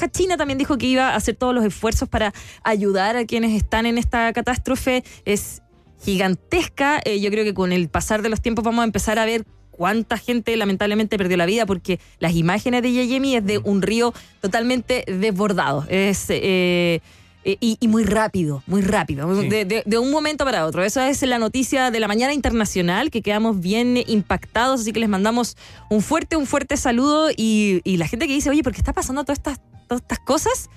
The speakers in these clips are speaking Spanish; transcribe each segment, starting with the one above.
Roja China también dijo que iba a hacer todos los esfuerzos para ayudar a quienes están en esta catástrofe. Es gigantesca. Yo creo que con el pasar de los tiempos vamos a empezar a ver cuánta gente lamentablemente perdió la vida, porque las imágenes de Yeyemi es de un río totalmente desbordado. Es y muy rápido, sí. de un momento para otro. Esa es la noticia de la mañana internacional, que quedamos bien impactados, así que les mandamos un fuerte saludo, y la gente que dice, oye, ¿por qué está pasando todas estas cosas?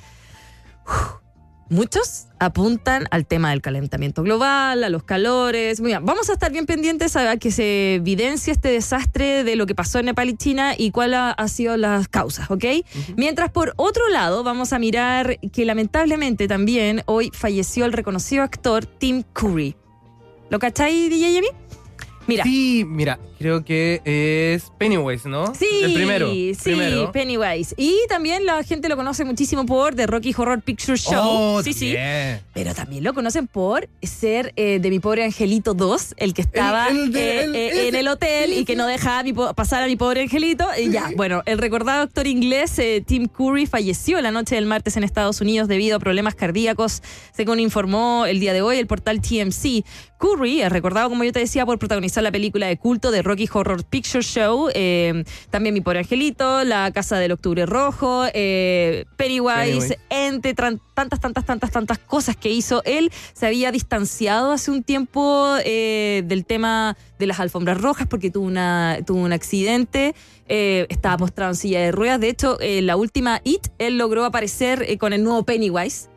Muchos apuntan al tema del calentamiento global, a los calores. Muy bien, vamos a estar bien pendientes a que se evidencie este desastre de lo que pasó en Nepal y China y cuáles han sido las causas, ¿ok? Uh-huh. Mientras, por otro lado, vamos a mirar que lamentablemente también hoy falleció el reconocido actor Tim Curry. ¿Lo cachai, DJ Yemi? Mira. Sí, mira, creo que es Pennywise, ¿no? Sí, el primero. Pennywise. Y también la gente lo conoce muchísimo por The Rocky Horror Picture Show. Oh, sí. Pero también lo conocen por ser de Mi Pobre Angelito 2, el que estaba en el hotel y que no dejaba pasar a Mi Pobre Angelito. Y ya, bueno, el recordado actor inglés Tim Curry falleció la noche del martes en Estados Unidos debido a problemas cardíacos, según informó el día de hoy el portal TMZ. Curry es recordado, como yo te decía, por protagonizar la película de culto de Rocky Horror Picture Show, también Mi Pobre Angelito, La Casa del Octubre Rojo, Pennywise, entre tantas cosas que hizo. Él se había distanciado hace un tiempo del tema de las alfombras rojas porque tuvo un accidente, estaba postrado en silla de ruedas. De hecho, la última It, él logró aparecer con el nuevo Pennywise.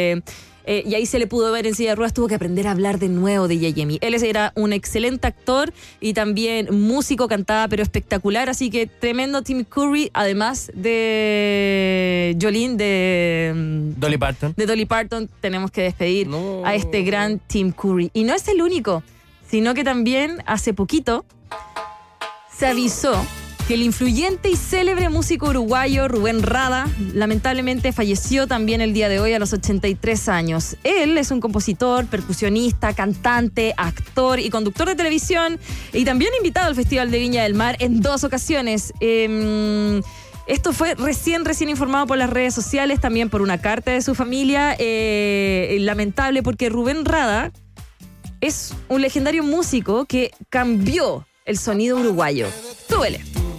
Y ahí se le pudo ver en silla de ruedas, tuvo que aprender a hablar de nuevo de Yeyemi. Él era un excelente actor y también músico, cantaba pero espectacular, así que tremendo Tim Curry, además de Jolene, de Dolly Parton, tenemos que despedir a este gran Tim Curry. Y no es el único, sino que también hace poquito se avisó que el influyente y célebre músico uruguayo Rubén Rada lamentablemente falleció también el día de hoy a los 83 años. Él es un compositor, percusionista, cantante, actor y conductor de televisión, y también invitado al Festival de Viña del Mar en 2 ocasiones. Esto fue recién informado por las redes sociales, también por una carta de su familia. Lamentable, porque Rubén Rada es un legendario músico que cambió el sonido uruguayo. Súbele.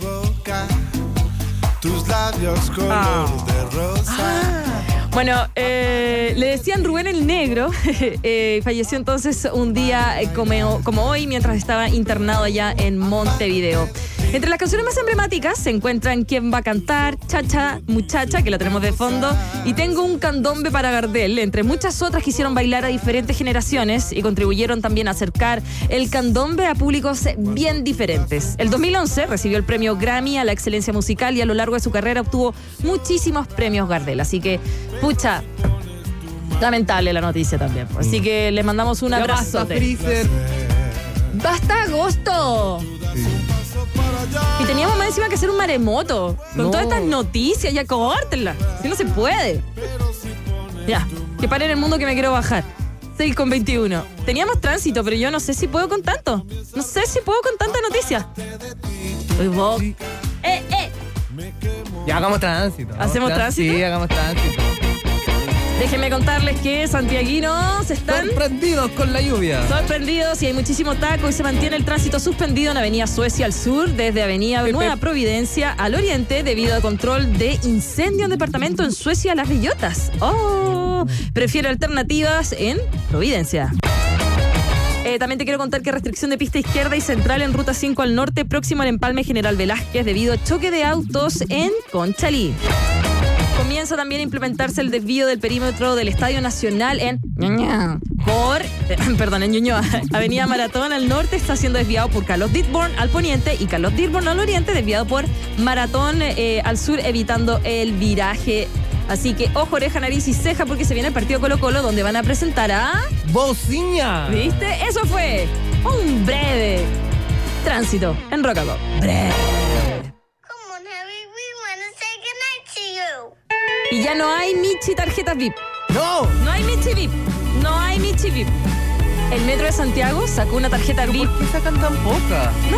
Tus labios color de rosa. Bueno, le decían Rubén el Negro. Falleció entonces un día como hoy, mientras estaba internado allá en Montevideo. Entre las canciones más emblemáticas se encuentran ¿Quién va a cantar?, Chacha, Muchacha, que la tenemos de fondo, y Tengo un candombe para Gardel, entre muchas otras que hicieron bailar a diferentes generaciones y contribuyeron también a acercar el candombe a públicos bien diferentes. El 2011 recibió el premio Grammy a la excelencia musical y a lo largo de su carrera obtuvo muchísimos premios Gardel, así que, pucha, lamentable la noticia también. Así que le mandamos un abrazo. ¡Basta agosto! Sí. Y teníamos más encima que hacer un maremoto con todas estas noticias, ya córtenla, si no se puede. Ya, que pare en el mundo que me quiero bajar. 6:21. Teníamos tránsito, pero yo no sé si puedo con tanto. No sé si puedo con tanta noticia. Ya hagamos tránsito. ¿Hacemos tránsito? Sí, hagamos tránsito. Déjenme contarles que santiaguinos están sorprendidos con la lluvia. Sorprendidos, y hay muchísimo taco y se mantiene el tránsito suspendido en Avenida Suecia al sur, desde Avenida Nueva Providencia al oriente, debido al control de incendio en departamento en Suecia Las Bellotas. Prefiero alternativas en Providencia. También te quiero contar que restricción de pista izquierda y central en Ruta 5 al norte, próximo al empalme General Velázquez, debido a choque de autos en Conchalí. Comienza también a implementarse el desvío del perímetro del Estadio Nacional en Ñuñoa. En Ñuñoa. Avenida Maratón al norte está siendo desviado por Carlos Ditborn al poniente y Carlos Ditborn al oriente desviado por Maratón al sur, evitando el viraje. Así que ojo, oreja, nariz y ceja, porque se viene el partido Colo-Colo, donde van a presentar a... ¡Bociña! ¿Viste? Eso fue un breve tránsito en Rock and Pop. Breve. Y ya no hay Michi tarjetas VIP. ¡No! No hay Michi VIP. No hay Michi VIP. El Metro de Santiago sacó una tarjeta VIP. ¿Por qué sacan tan poca?